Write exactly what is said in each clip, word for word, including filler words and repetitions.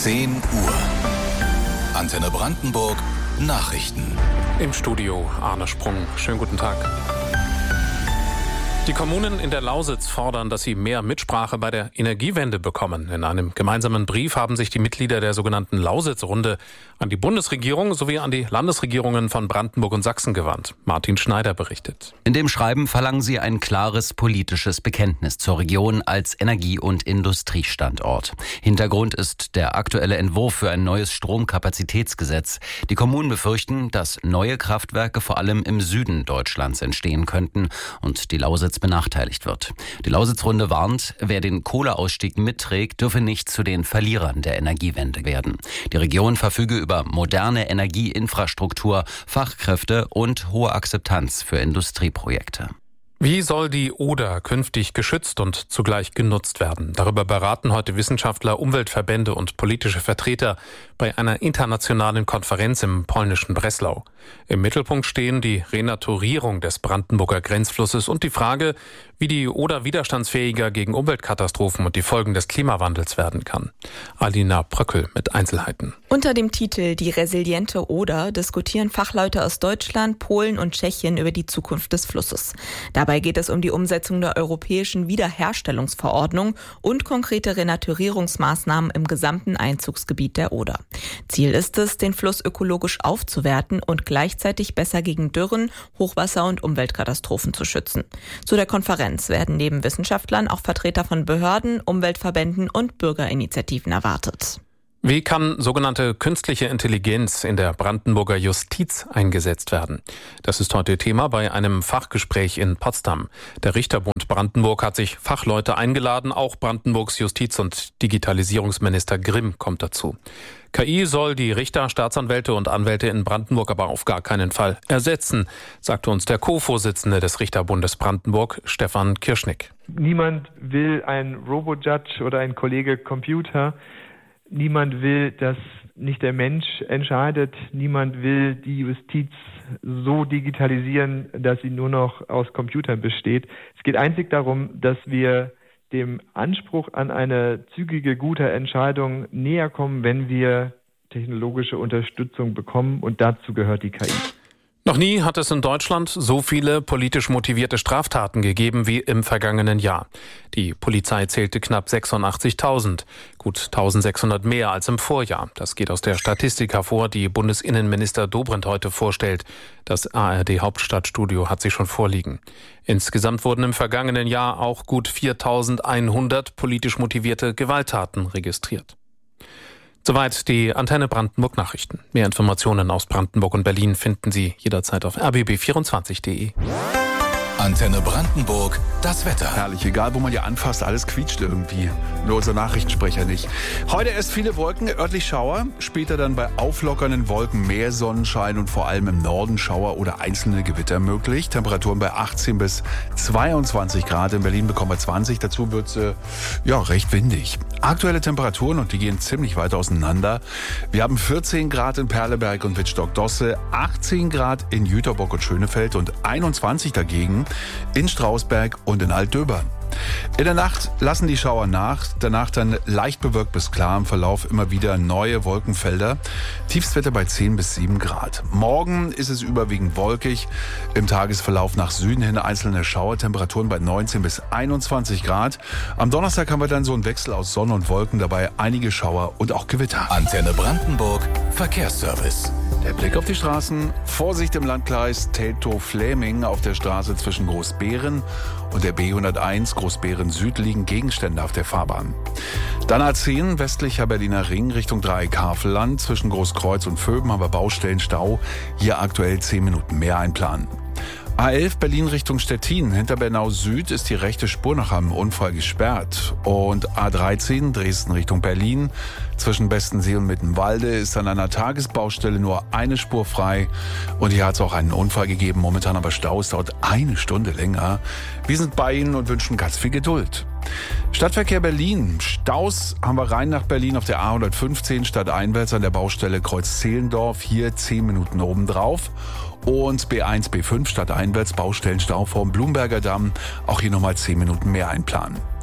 zehn Uhr. Antenne Brandenburg Nachrichten. Im Studio Arne Sprung. Schönen guten Tag. Die Kommunen in der Lausitz fordern, dass sie mehr Mitsprache bei der Energiewende bekommen. In einem gemeinsamen Brief haben sich die Mitglieder der sogenannten Lausitzrunde an die Bundesregierung sowie an die Landesregierungen von Brandenburg und Sachsen gewandt. Martin Schneider berichtet. In dem Schreiben verlangen sie ein klares politisches Bekenntnis zur Region als Energie- und Industriestandort. Hintergrund ist der aktuelle Entwurf für ein neues Stromkapazitätsgesetz. Die Kommunen befürchten, dass neue Kraftwerke vor allem im Süden Deutschlands entstehen könnten und die Lausitz benachteiligt wird. Die Lausitzrunde warnt, wer den Kohleausstieg mitträgt, dürfe nicht zu den Verlierern der Energiewende werden. Die Region verfüge über moderne Energieinfrastruktur, Fachkräfte und hohe Akzeptanz für Industrieprojekte. Wie soll die Oder künftig geschützt und zugleich genutzt werden? Darüber beraten heute Wissenschaftler, Umweltverbände und politische Vertreter bei einer internationalen Konferenz im polnischen Breslau. Im Mittelpunkt stehen die Renaturierung des Brandenburger Grenzflusses und die Frage, wie die Oder widerstandsfähiger gegen Umweltkatastrophen und die Folgen des Klimawandels werden kann. Alina Bröckel mit Einzelheiten. Unter dem Titel Die resiliente Oder diskutieren Fachleute aus Deutschland, Polen und Tschechien über die Zukunft des Flusses. Dabei geht es um die Umsetzung der europäischen Wiederherstellungsverordnung und konkrete Renaturierungsmaßnahmen im gesamten Einzugsgebiet der Oder. Ziel ist es, den Fluss ökologisch aufzuwerten und gleichzeitig besser gegen Dürren, Hochwasser und Umweltkatastrophen zu schützen. Zu der Konferenz werden neben Wissenschaftlern auch Vertreter von Behörden, Umweltverbänden und Bürgerinitiativen erwartet. Wie kann sogenannte künstliche Intelligenz in der Brandenburger Justiz eingesetzt werden? Das ist heute Thema bei einem Fachgespräch in Potsdam. Der Richterbund Brandenburg hat sich Fachleute eingeladen, auch Brandenburgs Justiz- und Digitalisierungsminister Grimm kommt dazu. K I soll die Richter, Staatsanwälte und Anwälte in Brandenburg aber auf gar keinen Fall ersetzen, sagte uns der Co-Vorsitzende des Richterbundes Brandenburg, Stefan Kirschnick. Niemand will ein Robo-Judge oder ein Kollege Computer. Niemand will, dass nicht der Mensch entscheidet. Niemand will die Justiz so digitalisieren, dass sie nur noch aus Computern besteht. Es geht einzig darum, dass wir dem Anspruch an eine zügige, gute Entscheidung näher kommen, wenn wir technologische Unterstützung bekommen. Und dazu gehört die K I. Noch nie hat es in Deutschland so viele politisch motivierte Straftaten gegeben wie im vergangenen Jahr. Die Polizei zählte knapp sechsundachtzigtausend, gut eintausendsechshundert mehr als im Vorjahr. Das geht aus der Statistik hervor, die Bundesinnenminister Dobrindt heute vorstellt. Das A R D-Hauptstadtstudio hat sie schon vorliegen. Insgesamt wurden im vergangenen Jahr auch gut viertausendeinhundert politisch motivierte Gewalttaten registriert. Soweit die Antenne Brandenburg Nachrichten. Mehr Informationen aus Brandenburg und Berlin finden Sie jederzeit auf r b b vierundzwanzig punkt d e. Antenne Brandenburg, das Wetter. Herrlich, egal wo man ja anfasst, alles quietscht irgendwie. Nur unser Nachrichtensprecher nicht. Heute erst viele Wolken, örtlich Schauer. Später dann bei auflockernden Wolken mehr Sonnenschein und vor allem im Norden Schauer oder einzelne Gewitter möglich. Temperaturen bei achtzehn bis zweiundzwanzig Grad. In Berlin bekommen wir zwanzig. Dazu wird es äh, ja, recht windig. Aktuelle Temperaturen, und die gehen ziemlich weit auseinander. Wir haben vierzehn Grad in Perleberg und Wittstock-Dosse, achtzehn Grad in Jüterbock und Schönefeld und einundzwanzig dagegen in Strausberg und in Altdöbern. In der Nacht lassen die Schauer nach, danach dann leicht bewölkt bis klar, im Verlauf immer wieder neue Wolkenfelder. Tiefstwerte bei zehn bis sieben Grad. Morgen ist es überwiegend wolkig, im Tagesverlauf nach Süden hin einzelne Schauer, Temperaturen bei neunzehn bis einundzwanzig Grad. Am Donnerstag haben wir dann so einen Wechsel aus Sonne und Wolken, dabei einige Schauer und auch Gewitter. Antenne Brandenburg, Verkehrsservice. Der Blick auf die Straßen. Vorsicht im Landkreis Teltow-Fläming auf der Straße zwischen Großbeeren und der B hunderteins Großbeeren Süd liegen Gegenstände auf der Fahrbahn. Dann A zehn westlicher Berliner Ring Richtung Dreieck Havelland. Zwischen Großkreuz und Vöben haben wir Baustellenstau. Hier aktuell zehn Minuten mehr einplanen. A elf Berlin Richtung Stettin. Hinter Bernau Süd ist die rechte Spur nach einem Unfall gesperrt. Und A dreizehn Dresden Richtung Berlin. Zwischen Bestensee und Mittenwalde ist an einer Tagesbaustelle nur eine Spur frei. Und hier hat es auch einen Unfall gegeben. Momentan aber Staus, dauert eine Stunde länger. Wir sind bei Ihnen und wünschen ganz viel Geduld. Stadtverkehr Berlin. Staus haben wir rein nach Berlin auf der A hundertfünfzehn stadteinwärts an der Baustelle Kreuz-Zehlendorf. Hier zehn Minuten obendrauf. Und B eins, B fünf stadteinwärts Baustellenstau vom Blumberger Damm. Auch hier nochmal zehn Minuten mehr einplanen.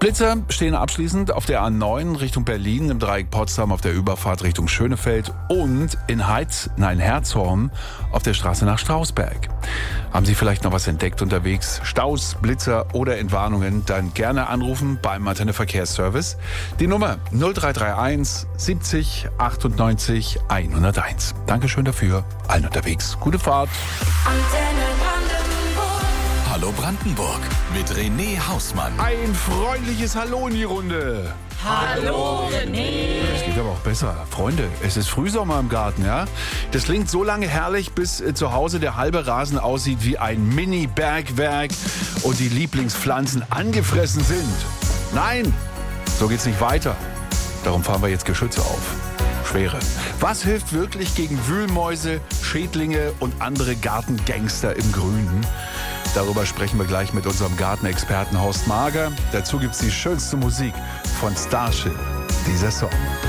Blitzer stehen abschließend auf der A neun Richtung Berlin, im Dreieck Potsdam auf der Überfahrt Richtung Schönefeld und in Heiz, nein, Herzhorn auf der Straße nach Strausberg. Haben Sie vielleicht noch was entdeckt unterwegs? Staus, Blitzer oder Entwarnungen? Dann gerne anrufen beim Antenne Verkehrsservice. Die Nummer null drei drei eins siebzig achtundneunzig hunderteins. Dankeschön dafür. Allen unterwegs. Gute Fahrt. Antenne Brandenburg. Hallo Brandenburg mit René Hausmann. Ein freundliches Hallo in die Runde. Hallo René. Es geht aber auch besser. Freunde, es ist Frühsommer im Garten, ja? Das klingt so lange herrlich, bis äh, zu Hause der halbe Rasen aussieht wie ein Mini-Bergwerk und die Lieblingspflanzen angefressen sind. Nein, so geht's nicht weiter. Darum fahren wir jetzt Geschütze auf. Schwere. Was hilft wirklich gegen Wühlmäuse, Schädlinge und andere Gartengangster im Grünen? Darüber sprechen wir gleich mit unserem Gartenexperten Horst Mager. Dazu gibt's die schönste Musik von Starship, dieser Song.